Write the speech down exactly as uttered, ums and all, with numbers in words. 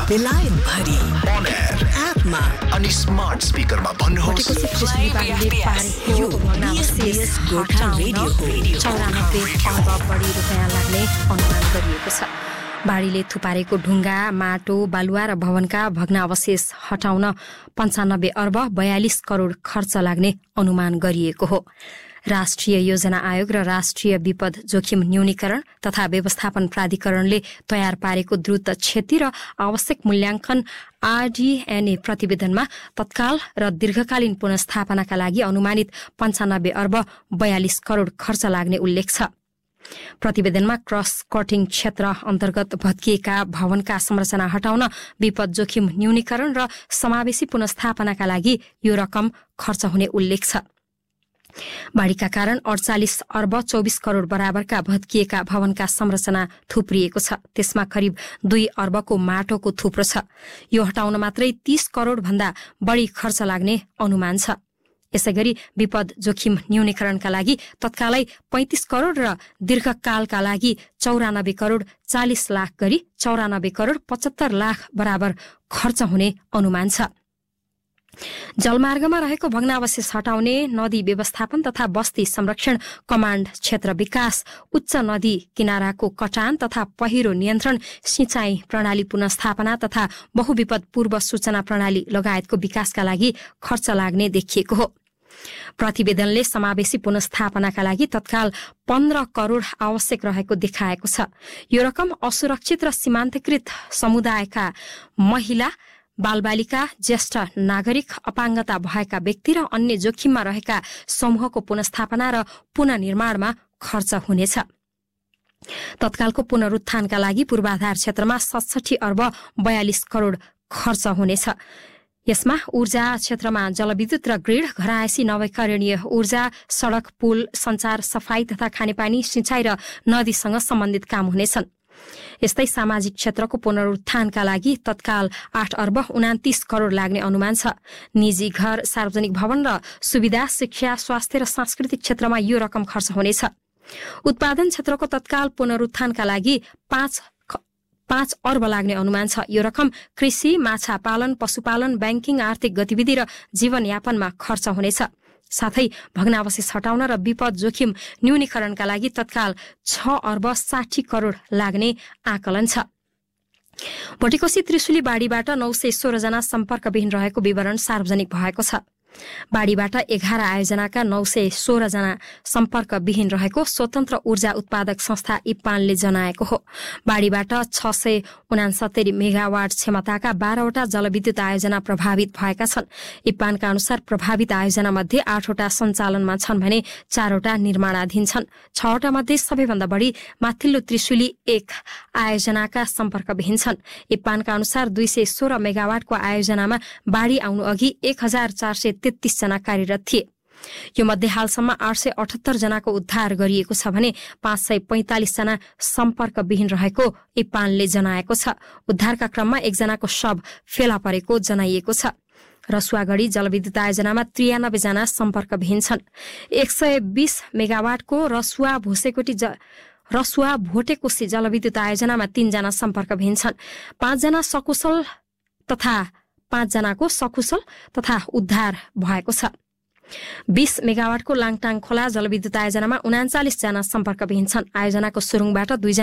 बेलायत भरि On air एपमा अनि स्मार्ट स्पिकरमा भन्नुहोस् गोर्खा रेडियो चौरानब्बे अर्ब बढी रुपियाँ लाग्ने अनुमान गरिएको छ। बाढीले थुपारेको ढुङ्गा, माटो, बालुवा र भवनका भग्नावशेष हटाउन पन्चानब्बे अर्ब बयालिस करोड खर्च लाग्ने अनुमान गरिएको हो। राष्ट्रिय योजना आयोग र राष्ट्रिय विपद जोखिम न्यूनीकरण तथा व्यवस्थापन प्राधिकरणले तयार पारेको द्रुत क्षति र आवश्यक मूल्याङ्कन आरडीएनए प्रतिवेदनमा तत्काल र दीर्घकालीन पुनर्स्थापनाका लागि अनुमानित पन्चानब्बे अर्ब बयालिस करोड खर्च लाग्ने उल्लेख छ। प्रतिवेदनमा क्रस कटिङ क्षेत्र अन्तर्गत भत्किएका भवनका संरचना हटाउन, विपद जोखिम न्यूनीकरण र समावेशी पुनर्स्थापनाका लागि यो रकम खर्च हुने उल्लेख छ। बाढीका कारण अडचालिस अर्ब चौबिस करोड बराबरका भत्किएका भवनका संरचना थुप्रिएको छ। त्यसमा करिब दुई अर्बको माटोको थुप्रो छ। यो हटाउन मात्रै तीस करोड भन्दा बढ़ी खर्च लाग्ने अनुमान छ। यसैगरी विपद जोखिम न्यूनीकरणका लागि तत्कालै पैंतिस करोड र दीर्घकालका लागि चौरानब्बे करोड चालिस लाख गरी चौरानब्बे करोड पचहत्तर लाख बराबर खर्च हुने अनुमान छ। जलमार्गमा रहेको भग्नावशेष हटाउने, नदी व्यवस्थापन तथा बस्ती संरक्षण कमाण्ड क्षेत्र विकास, उच्च नदी किनाराको कटान तथा पहिरो नियन्त्रण, सिंचाई प्रणाली पुनर्स्थापना तथा बहुविपद पूर्व सूचना प्रणाली लगायतको विकासका लागि खर्च लाग्ने देखिएको हो। प्रतिवेदनले समावेशी पुनर्स्थापनाका लागि तत्काल पन्ध्र करोड आवश्यक रहेको देखाएको छ। यो रकम असुरक्षित र सीमान्तकृत समुदायका महिला, बालबालिका, ज्येष्ठ नागरिक, अपाङ्गता भएका व्यक्ति र अन्य जोखिममा रहेका समूहको पुनर्स्थापना र पुनर्निर्माणमा खर्च हुनेछ। तत्कालको पुनरुत्थानका लागि पूर्वाधार क्षेत्रमा सतसठी अर्ब बयालिस करोड खर्च हुनेछ। यसमा ऊर्जा क्षेत्रमा जलविद्युत र ग्रिड, घरायसी नवीकरणीय ऊर्जा, सड़क, पुल, संचार, सफाई तथा खानेपानी, सिंचाई र नदीसँग सम्बन्धित काम हुनेछन्। यस्तै सामाजिक क्षेत्रको पुनरुत्थानका लागि तत्काल आठ अर्ब उनातिस करोड लाग्ने अनुमान छ। निजी घर, सार्वजनिक भवन र सुविधा, शिक्षा, स्वास्थ्य र सांस्कृतिक क्षेत्रमा यो रकम खर्च हुनेछ। उत्पादन क्षेत्रको तत्काल पुनरुत्थानका लागि पाँच पाँच अर्ब लाग्ने अनुमान छ। यो रकम कृषि, माछा पालन, पशुपालन, ब्याङ्किङ, आर्थिक गतिविधि र जीवनयापनमा खर्च हुनेछ। साथै भग्नावशेष हटाउन र विपद जोखिम न्यूनीकरणका लागि तत्काल छ अर्ब साठी करोड लाग्ने आकलन छ। भोटेकोशी त्रिशुली बाढीबाट नौ सय सोह्र जना सम्पर्कविहीन रहेको विवरण सार्वजनिक भएको छ। बाढीबाट एघार आयोजनाका नौ सय सोह्र जना सम्पर्कविहीन रहेको स्वतन्त्र ऊर्जा उत्पादक संस्था इप्पानले जनाएको हो। बाढीबाट छ सय उनासत्तरी मेगावाट क्षमताका बाह्रवटा जलविद्युत आयोजना प्रभावित भएका छन्। इप्पानका अनुसार प्रभावित आयोजना मध्ये आठवटा सञ्चालनमा छन् भने चारवटा निर्माणाधीन छन्। छवटा मध्ये सबैभन्दा बढ़ी माथिल्लो त्रिशुली एक आयोजनाका सम्पर्कविहीन छन्। इप्पानका अनुसार दुई सय सोह्र मेगावाटको आयोजनामा बाढी आउनु अघि एक हजार चार सय तेत्तीस जना कार्यरत थिए। यो मध्ये हालसम्म आठ सय अठहत्तर जनाको उद्धार गरिएको छ भने पाँच सय पैंतालिस जना सम्पर्कविहीन रहेको इप्पानले जनाएको छ। उद्धारका क्रममा एकजनाको शव फेला परेको जनाइएको छ। रसुवागढ़ी जलविद्युत आयोजनामा त्रियानब्बे जना सम्पर्कविहीन छन्। एक सय बीस मेगावाटको रसुवा भोसेकोटी ज रसुवा भोटेकोशी जलविद्युत आयोजनामा तीनजना सम्पर्कविहीन छन्। पाँचजना सकुशल तथा पाँचजनाको सकुशल तथा उद्धार भएको छ। बीस मेगावाटको लाङटाङ खोला जलविद्युत आयोजनामा उनाचालिस जना सम्पर्कविहीन छन्। आयोजनाको सुरुङबाट दुईजना